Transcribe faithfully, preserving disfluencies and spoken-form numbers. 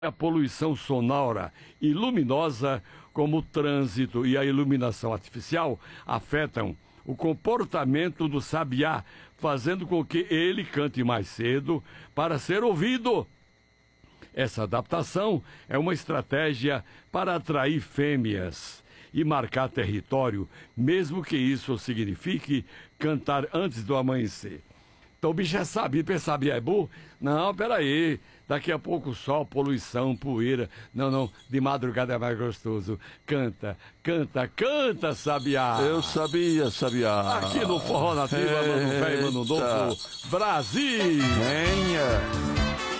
A poluição sonora e luminosa, como o trânsito e a iluminação artificial, afetam o comportamento do sabiá, fazendo com que ele cante mais cedo para ser ouvido. Essa adaptação é uma estratégia para atrair fêmeas e marcar território, mesmo que isso signifique cantar antes do amanhecer. Então o bicho é sabido, pensa sabiá é burro? Não, peraí, daqui a pouco sol, poluição, poeira. Não, não, de madrugada é mais gostoso. Canta, canta, canta, sabiá. Eu sabia, sabiá. Aqui no Forró Nativa, Mano Velho, Mano Novo, Brasil. Venha.